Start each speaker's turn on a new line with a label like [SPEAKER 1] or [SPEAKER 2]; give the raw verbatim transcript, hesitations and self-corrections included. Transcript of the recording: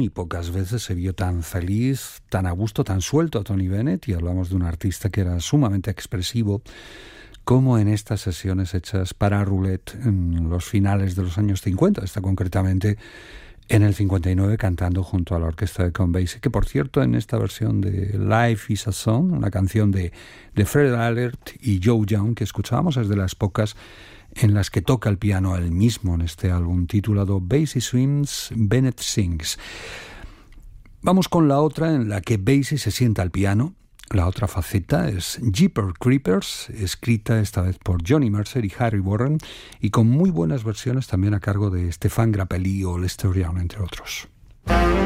[SPEAKER 1] muy pocas veces se vio tan feliz, tan a gusto, tan suelto a Tony Bennett, y hablamos de un artista que era sumamente expresivo, como en estas sesiones hechas para Roulette en los finales de los años cincuenta, está concretamente en el cincuenta y nueve cantando junto a la orquesta de Count Basie, que por cierto en esta versión de Life is a Song, una canción de, de Fred Allert y Joe Young que escuchábamos, es de las pocas en las que toca el piano él mismo en este álbum titulado Basie Swims, Bennett Sings. Vamos con la otra en la que Basie se sienta al piano. La otra faceta es Jeepers Creepers, escrita esta vez por Johnny Mercer y Harry Warren, y con muy buenas versiones también a cargo de Stéphane Grappelli o Lester Young, entre otros.